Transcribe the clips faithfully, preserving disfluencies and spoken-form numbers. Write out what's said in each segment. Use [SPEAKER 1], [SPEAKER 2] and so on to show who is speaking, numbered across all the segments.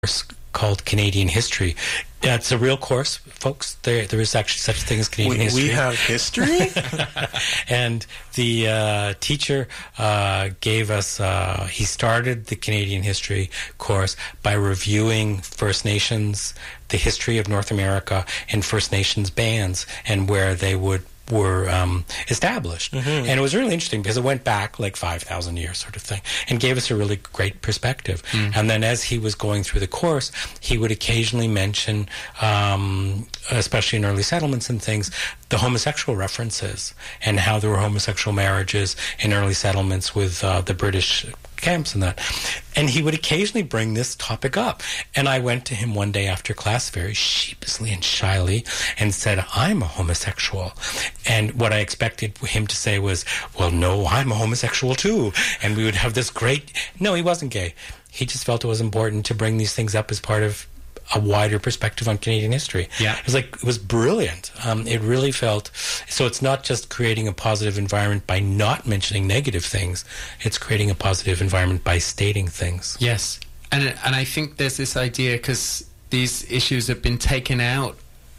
[SPEAKER 1] course called Canadian History. Yeah, it's a real course, folks. There, there is actually such a thing as Canadian
[SPEAKER 2] we,
[SPEAKER 1] history.
[SPEAKER 2] We have history?
[SPEAKER 1] And the uh, teacher uh, gave us, uh, he started the Canadian history course by reviewing First Nations, the history of North America, and First Nations bands, and where they would were um, established. Mm-hmm. And it was really interesting because it went back like five thousand years sort of thing and gave us a really great perspective. Mm. And then as he was going through the course, he would occasionally mention, um, especially in early settlements and things, the homosexual references and how there were homosexual marriages in early settlements with uh, the British camps and that. And he would occasionally bring this topic up. And I went to him one day after class very sheepishly and shyly and said, I'm a homosexual. And what I expected him to say was, well, no, I'm a homosexual too. And we would have this great... No, he wasn't gay. He just felt it was important to bring these things up as part of a wider perspective on Canadian history.
[SPEAKER 3] Yeah.
[SPEAKER 1] It was like, it was brilliant. Um, it really felt, so it's not just creating a positive environment by not mentioning negative things, it's creating a positive environment by stating things.
[SPEAKER 3] Yes. And, and I think there's this idea, because these issues have been taken out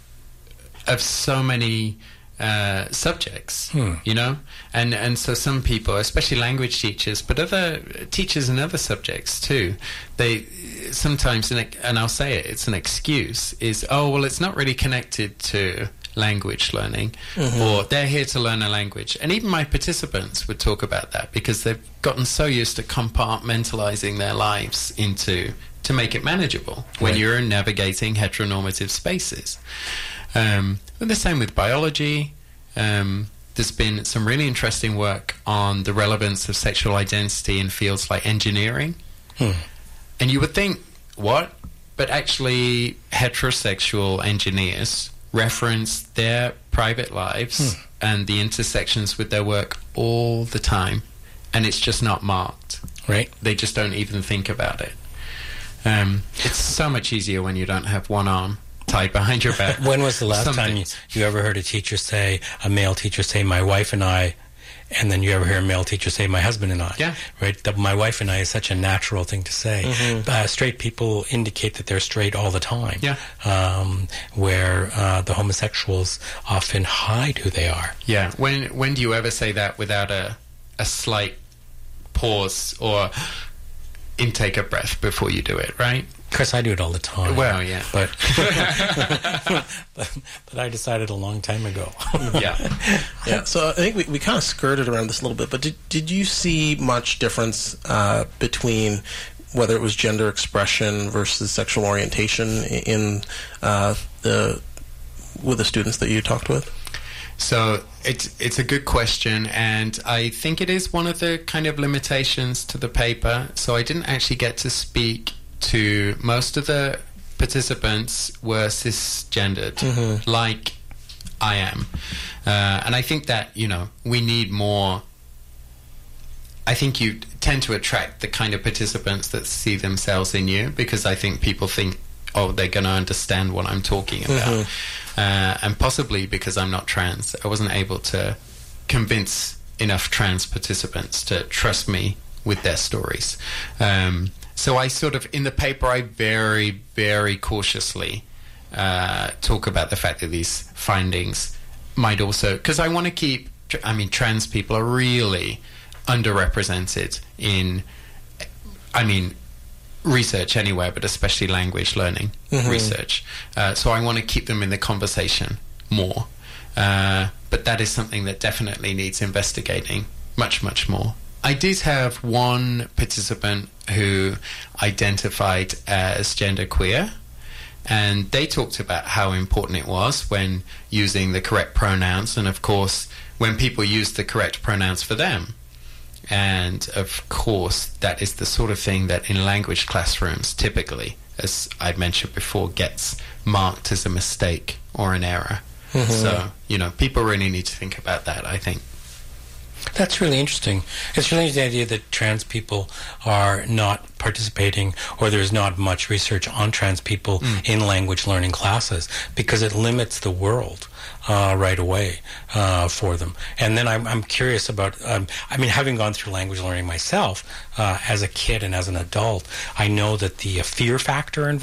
[SPEAKER 3] of so many uh, subjects, hmm. you know? And and so some people, especially language teachers, but other teachers in other subjects too, they sometimes, and I'll say it, it's an excuse, is, oh, well, it's not really connected to language learning, mm-hmm. or they're here to learn a language. And even my participants would talk about that because they've gotten so used to compartmentalizing their lives into, to make it manageable when right. you're navigating heteronormative spaces. Um, but the same with biology. Um, there's been some really interesting work on the relevance of sexual identity in fields like engineering. Hmm. And you would think, what? But actually, heterosexual engineers reference their private lives hmm. and the intersections with their work all the time. And it's just not marked.
[SPEAKER 1] Right.
[SPEAKER 3] They just don't even think about it. Um, it's so much easier when you don't have one arm tied behind your back.
[SPEAKER 1] When was the last Something. time you, you ever heard a teacher say, a male teacher say, my wife and I, and then you ever hear a male teacher say, my husband and I?
[SPEAKER 3] Yeah.
[SPEAKER 1] Right? The, my wife and I is such a natural thing to say. Mm-hmm. Uh, straight people indicate that they're straight all the time.
[SPEAKER 3] Yeah.
[SPEAKER 1] Um, where uh, the homosexuals often hide who they are.
[SPEAKER 3] Yeah. When when do you ever say that without a, a slight pause or intake of breath before you do it, right?
[SPEAKER 1] Chris, I do it all the time.
[SPEAKER 3] Well, yeah.
[SPEAKER 1] But, but, but I decided a long time ago.
[SPEAKER 3] Yeah.
[SPEAKER 2] Yeah, so I think we, we kind of skirted around this a little bit, but did, did you see much difference uh, between whether it was gender expression versus sexual orientation in uh, the with the students that you talked with?
[SPEAKER 3] So it's it's a good question, and I think it is one of the kind of limitations to the paper. So I didn't actually get to speak to most of the participants were cisgendered, mm-hmm. like I am. Uh, and I think that, you know, we need more. I think you tend to attract the kind of participants that see themselves in you, because I think people think, oh, they're going to understand what I'm talking about. Mm-hmm. Uh, and possibly because I'm not trans, I wasn't able to convince enough trans participants to trust me with their stories. Um, so I sort of, in the paper, I very, very cautiously uh, talk about the fact that these findings might also, because I want to keep, I mean, trans people are really underrepresented in, I mean, research anywhere, but especially language learning mm-hmm. research. Uh, so I want to keep them in the conversation more. Uh, but that is something that definitely needs investigating much, much more. I did have one participant who identified as genderqueer, and they talked about how important it was when using the correct pronouns, and of course when people use the correct pronouns for them. And of course that is the sort of thing that in language classrooms typically, as I mentioned before, gets marked as a mistake or an error. Mm-hmm. So, you know, people really need to think about that, I think.
[SPEAKER 1] That's really interesting. It's really the idea that trans people are not participating, or there's not much research on trans people mm. in language learning classes, because it limits the world uh, right away uh, for them. And then I'm, I'm curious about, um, I mean, having gone through language learning myself uh, as a kid and as an adult, I know that the uh, fear factor involved